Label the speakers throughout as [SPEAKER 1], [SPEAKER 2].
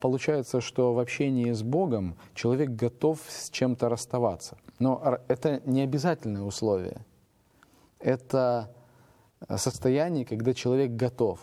[SPEAKER 1] Получается, что в общении с Богом человек готов с чем-то расставаться. Но это не обязательное условие. Это состояние, когда человек готов.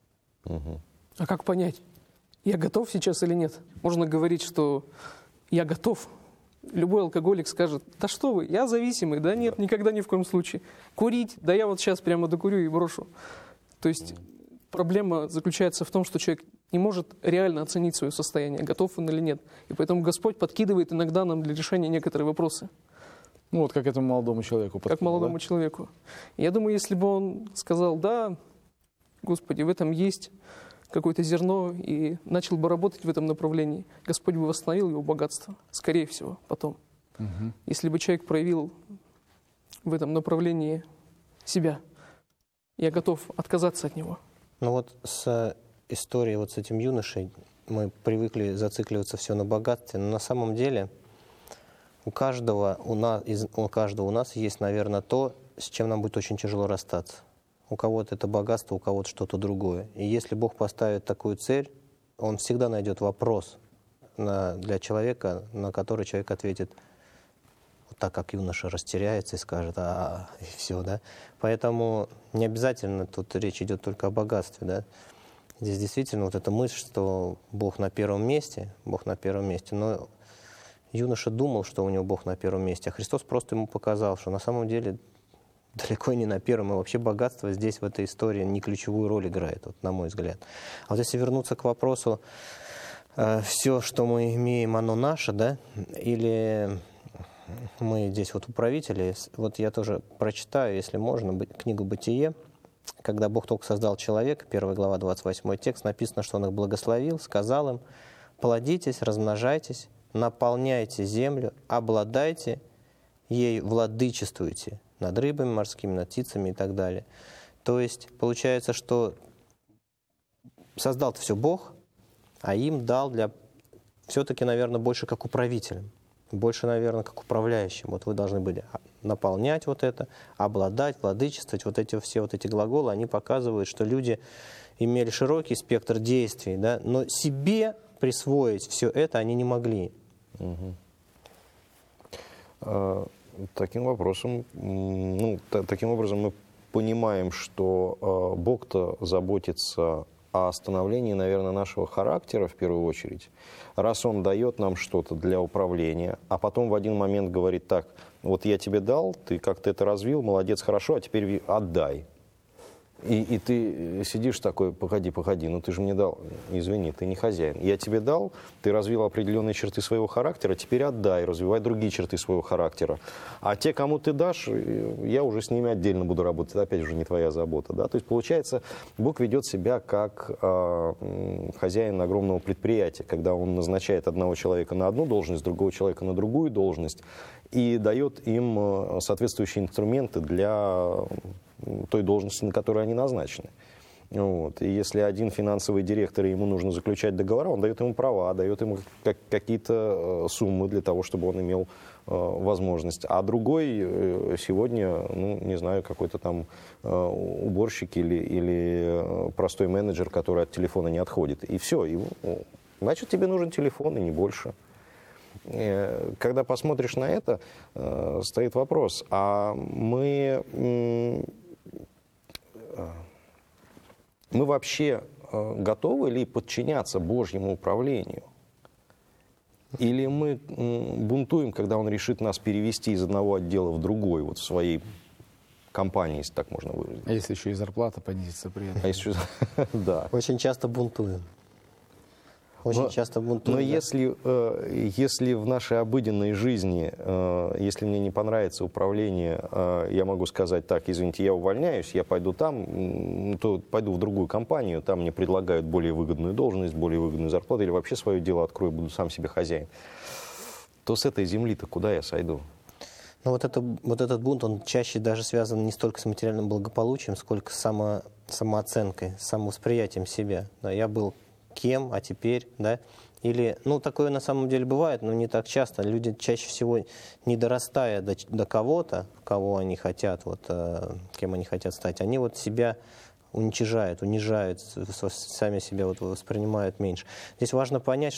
[SPEAKER 2] А как понять, я готов сейчас или нет? Можно говорить, что я готов. Любой алкоголик скажет: да что вы, я зависимый, да нет, никогда ни в коем случае. Курить, да я вот сейчас прямо докурю и брошу. То есть проблема заключается в том, что человек не может реально оценить свое состояние, готов он или нет. И поэтому Господь подкидывает иногда нам для решения некоторые вопросы.
[SPEAKER 1] Ну вот как этому молодому человеку подкидывал.
[SPEAKER 2] Как молодому человеку. Я думаю, если бы он сказал: да, Господи, в этом есть какое-то зерно, и начал бы работать в этом направлении, Господь бы восстановил его богатство, скорее всего, потом. Если бы человек проявил в этом направлении себя, я готов отказаться от него.
[SPEAKER 3] Ну вот с историей вот с этим юношей мы привыкли зацикливаться все на богатстве, но на самом деле у каждого у нас есть, наверное, то, с чем нам будет очень тяжело расстаться. У кого-то это богатство, у кого-то что-то другое. И если Бог поставит такую цель, Он всегда найдет вопрос для человека, на который человек ответит вот так, как юноша растеряется и скажет: и все, да. Поэтому не обязательно тут речь идет только о богатстве, да. Здесь действительно вот эта мысль, что Бог на первом месте, но юноша думал, что у него Бог на первом месте, а Христос просто ему показал, что на самом деле далеко не на первом, и вообще богатство здесь в этой истории не ключевую роль играет, вот, на мой взгляд. А вот если вернуться к вопросу, все, что мы имеем, оно наше, да, или мы здесь вот управители, вот я тоже прочитаю, если можно, книгу «Бытие», когда Бог только создал человека, 1 глава, 28 текст, написано, что Он их благословил, сказал им: «Плодитесь, размножайтесь, наполняйте землю, обладайте ей, владычествуйте над рыбами морскими, над птицами» и так далее. То есть получается, что создал-то все Бог, а им дал все-таки, наверное, больше как управителям, больше, наверное, как управляющим. Вот вы должны были наполнять вот это, обладать, владычествовать. Вот эти глаголы, они показывают, что люди имели широкий спектр действий, да, но себе присвоить все это они не могли.
[SPEAKER 4] Таким образом мы понимаем, что Бог-то заботится о становлении, наверное, нашего характера в первую очередь. Раз Он дает нам что-то для управления, а потом в один момент говорит: так, вот я тебе дал, ты как-то это развил, молодец, хорошо, а теперь отдай. И ты сидишь такой: погоди, ну ты же мне дал, извини, ты не хозяин. Я тебе дал, ты развил определенные черты своего характера, теперь отдай, развивай другие черты своего характера. А те, кому ты дашь, я уже с ними отдельно буду работать, это опять же не твоя забота. Да? То есть получается, Бог ведет себя как хозяин огромного предприятия, когда Он назначает одного человека на одну должность, другого человека на другую должность и дает им соответствующие инструменты для той должности, на которую они назначены. Вот. И если один финансовый директор, ему нужно заключать договора, он дает ему права, дает ему какие-то суммы для того, чтобы он имел возможность. А другой сегодня, не знаю, какой-то там уборщик или простой менеджер, который от телефона не отходит. И все. Значит, тебе нужен телефон, и не больше. Когда посмотришь на это, стоит вопрос: а мы вообще готовы ли подчиняться Божьему управлению? Или мы бунтуем, когда Он решит нас перевести из одного отдела в другой, вот в своей компании, если так можно выразить?
[SPEAKER 1] А если еще и зарплата понизится при этом?
[SPEAKER 4] Да.
[SPEAKER 3] Очень часто бунтуем.
[SPEAKER 4] Но если в нашей обыденной жизни, если мне не понравится управление, я могу сказать: так, извините, я увольняюсь, я пойду там, то пойду в другую компанию, там мне предлагают более выгодную должность, более выгодную зарплату, или вообще свое дело открою, буду сам себе хозяин, то с этой земли-то куда я сойду?
[SPEAKER 3] Но вот этот бунт, он чаще даже связан не столько с материальным благополучием, сколько с самооценкой, с самовосприятием себя. Да, я был кем, а теперь, да, или, такое на самом деле бывает, но не так часто. Люди чаще всего, не дорастая до кого-то, кого они хотят, кем они хотят стать, они себя унижают, сами себя воспринимают меньше. Здесь важно понять,